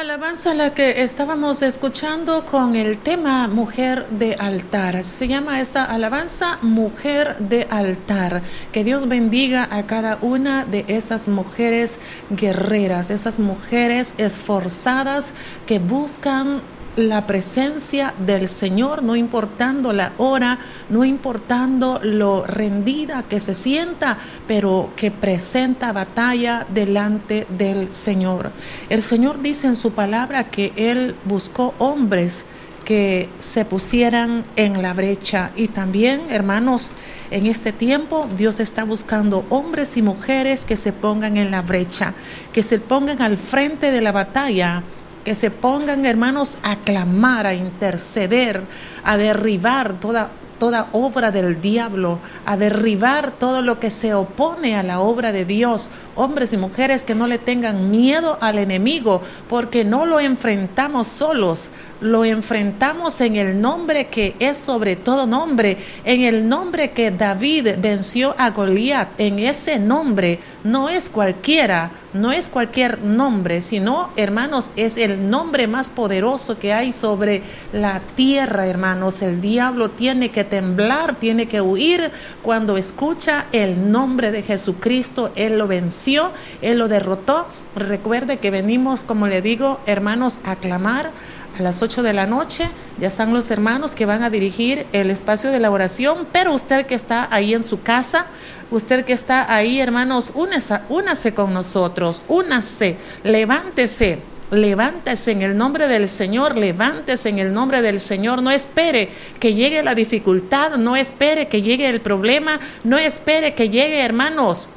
Alabanza la que estábamos escuchando con el tema Mujer de Altar. Se llama esta alabanza Mujer de Altar. Que Dios bendiga a cada una de esas mujeres guerreras, esas mujeres esforzadas que buscan la presencia del Señor, no importando la hora, no importando lo rendida que se sienta, pero que presenta batalla delante del Señor. El Señor dice en su palabra que Él buscó hombres que se pusieran en la brecha. Y también, hermanos, en este tiempo Dios está buscando hombres y mujeres que se pongan en la brecha, que se pongan al frente de la batalla, que se pongan, hermanos, a clamar, a interceder, a derribar toda obra del diablo, a derribar todo lo que se opone a la obra de Dios. Hombres y mujeres que no le tengan miedo al enemigo, porque no lo enfrentamos solos, lo enfrentamos en el nombre que es sobre todo nombre, en el nombre que David venció a Goliat. En ese nombre no es cualquiera, no es cualquier nombre, sino, hermanos, es el nombre más poderoso que hay sobre la tierra, hermanos. El diablo tiene que temblar, tiene que huir cuando escucha el nombre de Jesucristo. Él lo venció, Él lo derrotó. Recuerde que venimos, como le digo, hermanos, a clamar. A las 8 de la noche ya están los hermanos que van a dirigir el espacio de la oración, pero usted que está ahí en su casa, usted que está ahí, hermanos, únase con nosotros, únase, levántese en el nombre del Señor, levántese en el nombre del Señor. No espere que llegue la dificultad, no espere que llegue el problema, no espere que llegue, hermanos,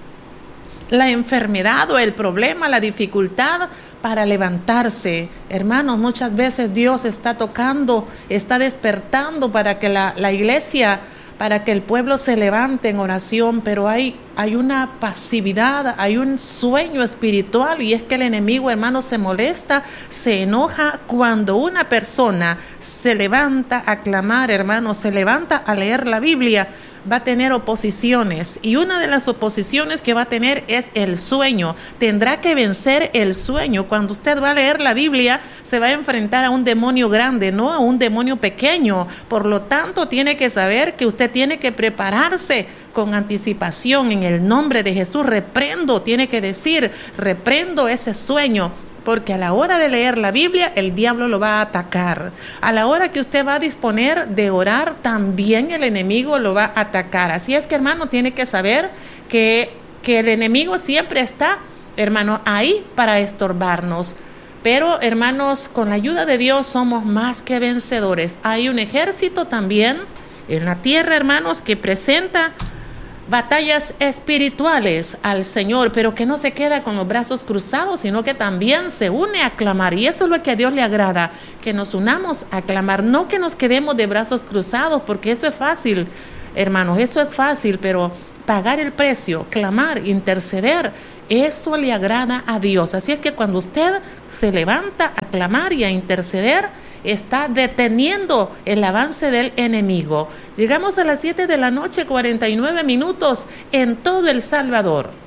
la enfermedad o el problema, la dificultad para levantarse. Hermanos, muchas veces Dios está tocando, está despertando para que la iglesia, para que el pueblo se levante en oración, pero hay una pasividad, hay un sueño espiritual, y es que el enemigo, hermanos, se molesta, se enoja cuando una persona se levanta a clamar, hermanos, se levanta a leer la Biblia. Va a tener oposiciones, y una de las oposiciones que va a tener es el sueño. Tendrá que vencer el sueño. Cuando usted va a leer la Biblia, se va a enfrentar a un demonio grande, no a un demonio pequeño. Por lo tanto, tiene que saber que usted tiene que prepararse con anticipación. En el nombre de Jesús, reprendo, tiene que decir, reprendo ese sueño. Porque a la hora de leer la Biblia, el diablo lo va a atacar. A la hora que usted va a disponer de orar, también el enemigo lo va a atacar. Así es que, hermano, tiene que saber que el enemigo siempre está, hermano, ahí para estorbarnos. Pero, hermanos, con la ayuda de Dios somos más que vencedores. Hay un ejército también en la tierra, hermanos, que presenta batallas espirituales al Señor, pero que no se queda con los brazos cruzados, sino que también se une a clamar. Y eso es lo que a Dios le agrada, que nos unamos a clamar, no que nos quedemos de brazos cruzados, porque eso es fácil, hermanos, eso es fácil, pero pagar el precio, clamar, interceder, eso le agrada a Dios. Así es que cuando usted se levanta a clamar y a interceder, está deteniendo el avance del enemigo. Llegamos a las 7 de la noche, 49 minutos en todo El Salvador.